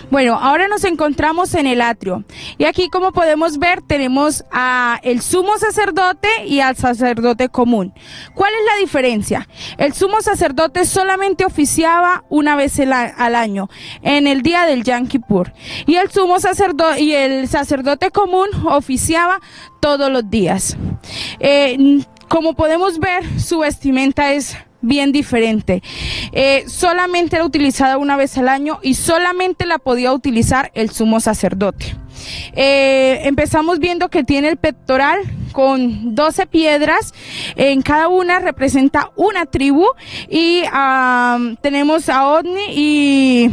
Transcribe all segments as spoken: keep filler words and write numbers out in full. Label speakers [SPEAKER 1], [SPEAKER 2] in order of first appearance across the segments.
[SPEAKER 1] Bueno, ahora nos encontramos en el atrio y aquí, como podemos ver, tenemos a el sumo sacerdote y al sacerdote común. ¿Cuál es la diferencia? El sumo sacerdote solamente oficiaba una vez al año, en el día del Yom Kippur, y el sumo sacerdote y el sacerdote común oficiaba todos los días. Eh, como podemos ver, su vestimenta es bien diferente. Eh, solamente era utilizada una vez al año y solamente la podía utilizar el sumo sacerdote. Eh, empezamos viendo que tiene el pectoral con doce piedras, en cada una representa una tribu, y um, tenemos a Odni y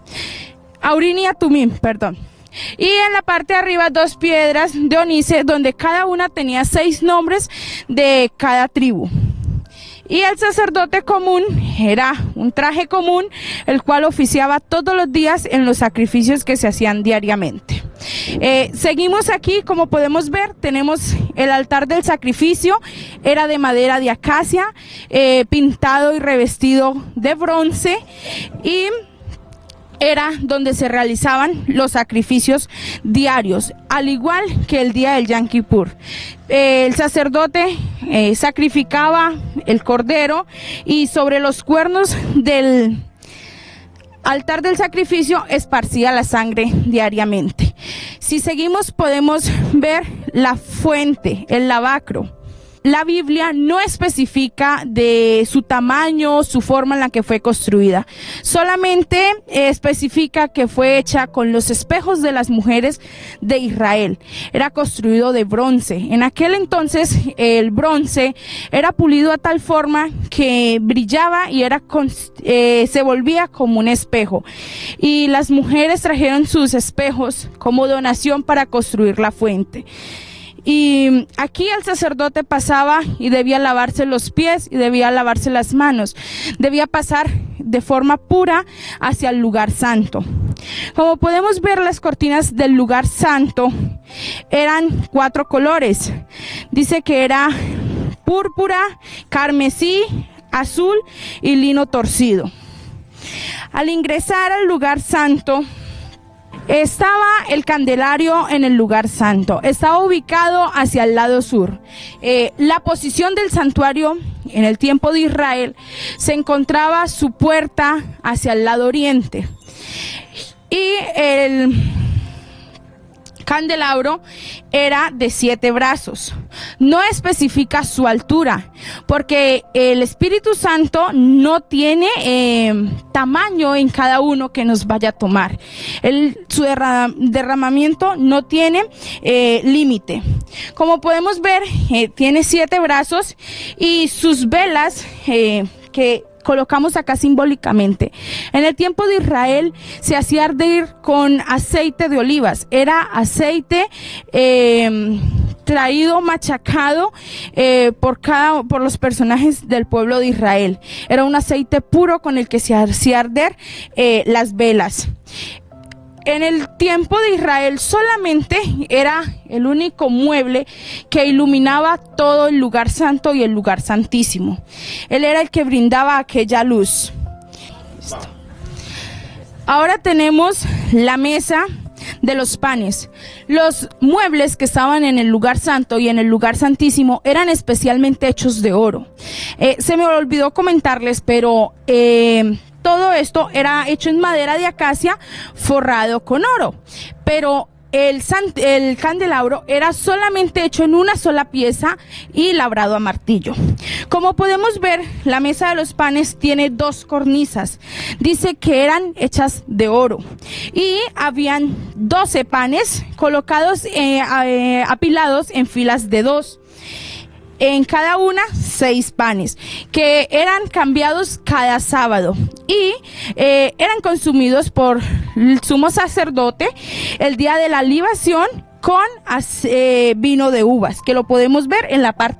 [SPEAKER 1] a Urim y a Tumim, perdón. Y en la parte de arriba dos piedras de onice, donde cada una tenía seis nombres de cada tribu. Y el sacerdote común era un traje común, el cual oficiaba todos los días en los sacrificios que se hacían diariamente. Eh, seguimos aquí, como podemos ver, tenemos el altar del sacrificio, era de madera de acacia, eh, pintado y revestido de bronce, y era donde se realizaban los sacrificios diarios, al igual que el día del Yom Kippur. Eh, el sacerdote eh, sacrificaba el cordero y sobre los cuernos del altar del sacrificio esparcía la sangre diariamente. Si seguimos, podemos ver la fuente, el lavacro. La Biblia no especifica de su tamaño, su forma en la que fue construida. Solamente especifica que fue hecha con los espejos de las mujeres de Israel. Era construido de bronce. En aquel entonces el bronce era pulido a tal forma que brillaba y era eh, se volvía como un espejo. Y las mujeres trajeron sus espejos como donación para construir la fuente. Y aquí el sacerdote pasaba y debía lavarse los pies y debía lavarse las manos. Debía pasar de forma pura hacia el lugar santo. Como podemos ver, las cortinas del lugar santo eran cuatro colores. Dice que era púrpura, carmesí, azul y lino torcido. Al ingresar al lugar santo, estaba el candelario en el lugar santo, estaba ubicado hacia el lado sur. Eh, la posición del santuario en el tiempo de Israel se encontraba su puerta hacia el lado oriente, y el candelabro era de siete brazos. No especifica su altura, porque el Espíritu Santo no tiene eh, tamaño en cada uno que nos vaya a tomar. El, su derram, derramamiento no tiene eh, límite. Como podemos ver, eh, tiene siete brazos y sus velas eh, que colocamos acá simbólicamente. En el tiempo de Israel se hacía arder con aceite de olivas. Era aceite eh, traído, machacado eh, por cada, por los personajes del pueblo de Israel. Era un aceite puro con el que se hacía arder eh, las velas. En el tiempo de Israel solamente era el único mueble que iluminaba todo el lugar santo y el lugar santísimo. Él era el que brindaba aquella luz. Listo. Ahora tenemos la mesa de los panes. Los muebles que estaban en el lugar santo y en el lugar santísimo eran especialmente hechos de oro. Eh, se me olvidó comentarles, pero Eh, todo esto era hecho en madera de acacia forrado con oro, pero el, san, el candelabro era solamente hecho en una sola pieza y labrado a martillo. Como podemos ver, la mesa de los panes tiene dos cornisas. Dice que eran hechas de oro y habían doce panes colocados, eh, eh, apilados en filas de dos. En cada una seis panes que eran cambiados cada sábado y eh, eran consumidos por el sumo sacerdote el día de la libación con eh, vino de uvas, que lo podemos ver en la parte